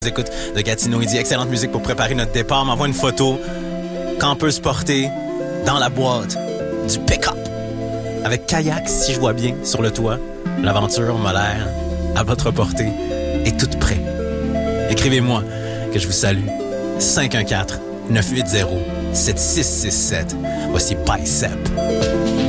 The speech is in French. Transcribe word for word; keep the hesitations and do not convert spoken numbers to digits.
Écoute de Gatineau, il dit excellente musique pour préparer notre départ. M'envoie une photo campeuse portée dans la boîte du pick-up avec kayak, si je vois bien, sur le toit. L'aventure m'a l'air à votre portée et toute prêt. Écrivez-moi que je vous salue. cinq un quatre, neuf huit zéro, sept six six sept. Voici Bicep.